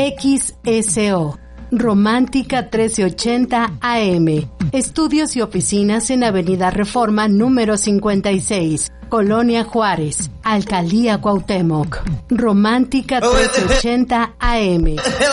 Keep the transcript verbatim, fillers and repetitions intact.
X S O. Romántica trece ochenta A M. Estudios y oficinas en Avenida Reforma número cincuenta y seis, Colonia Juárez, Alcaldía Cuauhtémoc. Romántica trece ochenta A M.